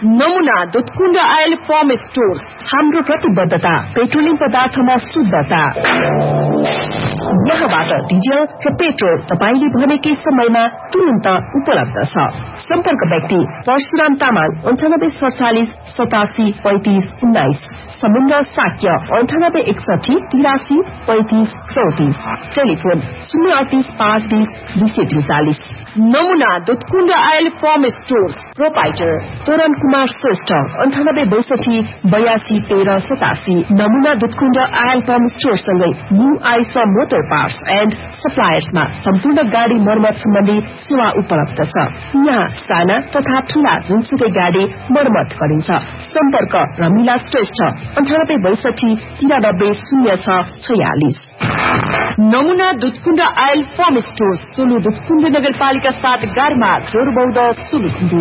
नमुना Dudhkund oil form stores. हाम्रो प्रतिबद्धता पेट्रोलियम पदार्थमा शुद्धता। यहाँबाट डिजल र पेट्रोल तपाईले भनेकै समयमा तुरन्त उपलब्ध छ। सम्पर्क व्यक्ति परशुराम तामाङ 9847 87 35 19, समुद्र साक्य 9861 83 35 34, टेलिफोन 038 520 243। नमुना Dudhkund oil form stores. Proprietor तोरण कुमार श्रेष्ठ 9862 82 13 87। नमुना दुधकुण्ड आयल फर्म स्टोर सँगै new Aisa motor parts and सप्लायर्समा सम्पूर्ण गाडी मर्मत सम्बन्धी सेवा उपलब्ध छ। यहाँ साना तथा ठूला जुनसुकै गाडी मर्मत गरिन्छ। सम्पर्क रमिला श्रेष्ठ 9862 93 06 46। नमुना Dudhkund oil form stores, Solu Dudhkund नगरपालिका 7 गारमा जोरबौद सोलुखुम्बु।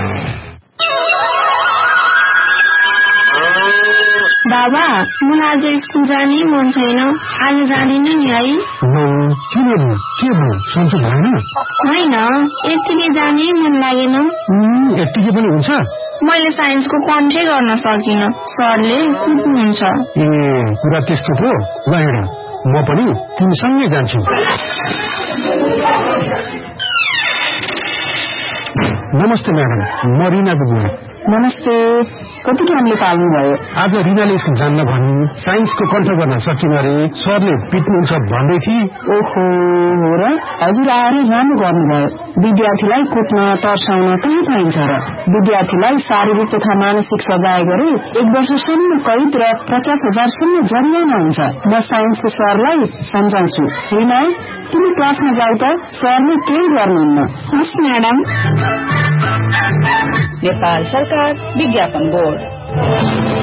बाबा, मलाई आज स्कुल जाने मन छैन। आज जाँदिन नि है? होइन, यतिकै जाने मन लागेन। यतिकै पनि हुन्छ? मैले साइन्सको कन्ठै गर्न सकिन, सरले कुट्नुहुन्छ। कुरा त्यस्तो पो। ल हेर, म पनि तिमीसँगै जान्छु। नमस्ते म्याडम, म रिनाको बुवा। नमस्ते। कति टाइमले पाल्नुभयो? आज रिनाले स्कुल जान्न भन्नु, साइन्सको कन्ठ गर्न सकिन अरे, सरले पिट्नुहुन्छ भन्दै थिए। ओहो, हो र? हजुर आएर राम्रो गर्नुभयो। विद्यार्थीलाई कुट्न तर्साउन कहाँ पाइन्छ र? विद्यार्थीलाई शारीरिक तथा मानसिक सजाय गरे 1 वर्षसम्म कैद र 50,000 सम्म जरिवाना हुन्छ। म साइन्सको सरलाई सम्झाउँछु। रिना, तिमी क्लासमा जाऊ त, सरले केही गर्नुहुन्न। हस् म्याडम। नेपाल सरकार विज्ञापन बोर्ड।